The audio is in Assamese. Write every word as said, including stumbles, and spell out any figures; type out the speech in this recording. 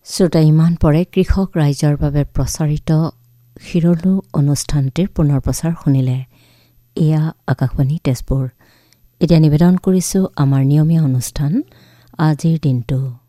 শ্ৰোতা, ইমান পৰে কৃষক ৰাইজৰ বাবে প্ৰচাৰিত শিৰলু অনুষ্ঠানটিৰ পুনৰ প্ৰচাৰ শুনিলে। এয়া আকাশবাণী তেজপুৰ। এতিয়া নিবেদন কৰিছোঁ আমাৰ নিয়মীয়া অনুষ্ঠান আজিৰ দিনটো।